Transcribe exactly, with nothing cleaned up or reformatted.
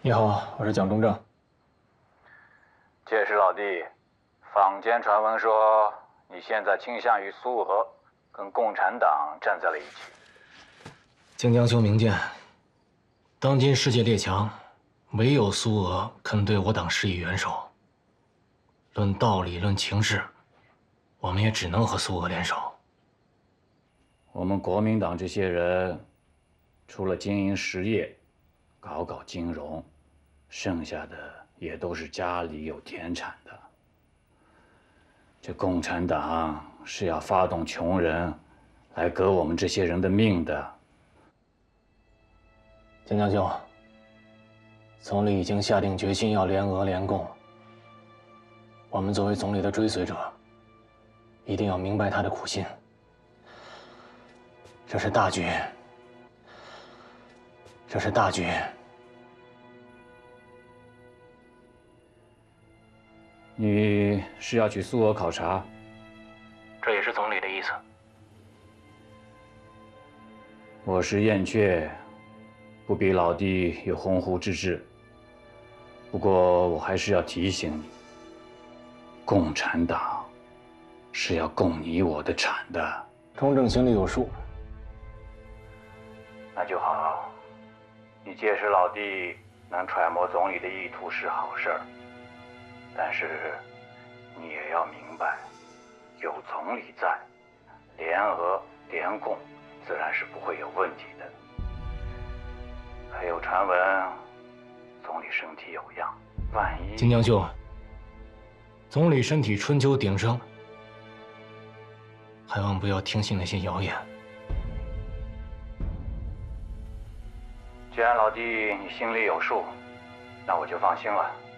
你好，我是蒋中正。 介石老弟，坊间传闻说你现在倾向于苏俄，跟共产党站在了一起。 靖江兄明鉴，当今世界列强，唯有苏俄肯对我党施以援手。论道理，论情势，我们也只能和苏俄联手。 我们国民党这些人，除了经营实业，搞搞金融，剩下的也都是家里有田产的。这共产党是要发动穷人来革我们这些人的命的。 靖江兄，总理已经下定决心要联俄联共。我们作为总理的追随者，一定要明白他的苦心。这是大局，这是大局。 你是要去苏俄考察？ 这也是总理的意思。 我是燕雀，不比老弟有鸿鹄之志。不过我还是要提醒你，共产党是要供你我的产的。 中正心里有数。 那就好。你届时老弟能揣摩总理的意图是好事儿，但是你也要明白，有总理在，联俄联共自然是不会有问题的。还有传闻，总理身体有恙，万一…… 靖江兄，总理身体春秋鼎盛，还望不要听信那些谣言。 既然老弟你心里有数，那我就放心了。